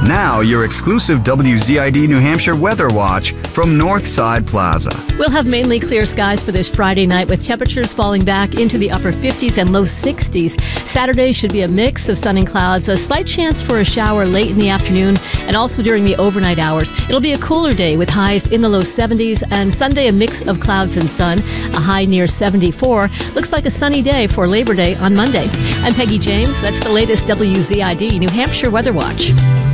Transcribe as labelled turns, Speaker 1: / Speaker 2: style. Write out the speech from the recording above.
Speaker 1: Now, your exclusive WZID New Hampshire Weather Watch from Northside Plaza.
Speaker 2: We'll have mainly clear skies for this Friday night with temperatures falling back into the upper 50s and low 60s. Saturday should be a mix of sun and clouds, a slight chance for a shower late in the afternoon and also during the overnight hours. It'll be a cooler day with highs in the low 70s, and Sunday a mix of clouds and sun, a high near 74. Looks like a sunny day for Labor Day on Monday. I'm Peggy James. That's the latest WZID New Hampshire Weather Watch.